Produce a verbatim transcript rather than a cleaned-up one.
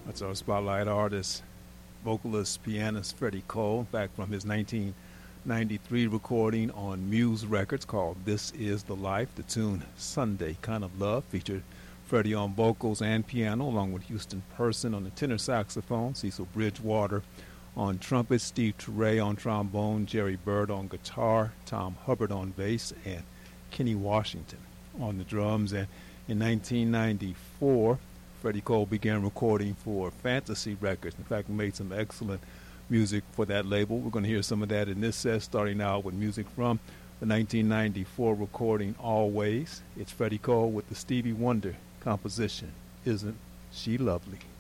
That's our spotlight artist, vocalist, pianist Freddie Cole, back from his nineteen ninety-three recording on Muse Records called This Is the Life. The tune Sunday Kind of Love featured Freddie on vocals and piano, along with Houston Person on the tenor saxophone, Cecil Bridgewater on trumpet, Steve Turre on trombone, Jerry Bird on guitar, Tom Hubbard on bass, and Kenny Washington on the drums. And in nineteen ninety-four, Freddie Cole began recording for Fantasy Records. In fact, made some excellent music for that label. We're going to hear some of that in this set, starting out with music from the nineteen ninety-four recording Always. It's Freddie Cole with the Stevie Wonder composition, Isn't She Lovely?